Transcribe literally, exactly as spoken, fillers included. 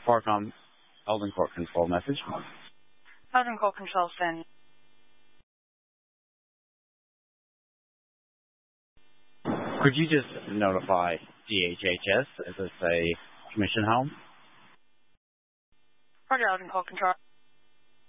Qualcomm Eldon Court Control message. Eldon Court Control send. Could you just notify D H H S? Is this a commission home? Roger, Eldon Court Control.